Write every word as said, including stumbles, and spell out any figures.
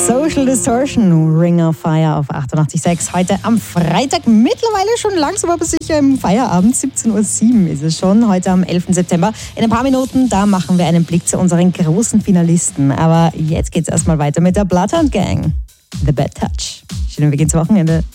Social Distortion, Ring of Fire auf achtundachtzig Komma sechs. Heute am Freitag, mittlerweile schon langsam aber sicher im Feierabend. siebzehn Uhr sieben ist es schon, heute am elften September. In ein paar Minuten, da machen wir einen Blick zu unseren großen Finalisten. Aber jetzt geht's erstmal weiter mit der Bloodhound Gang. The Bad Touch. Schönen Weg ins Wochenende.